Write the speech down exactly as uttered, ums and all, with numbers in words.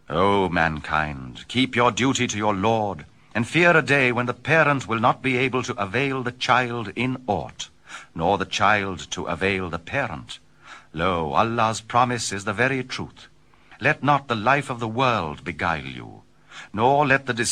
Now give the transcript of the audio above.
O mankind, keep your duty to your Lord, and fear a day when the parent will not be able to avail the child in aught, nor the child to avail the parent. Lo, Allah's promise is the very truth. Let not the life of the world beguile you, nor let the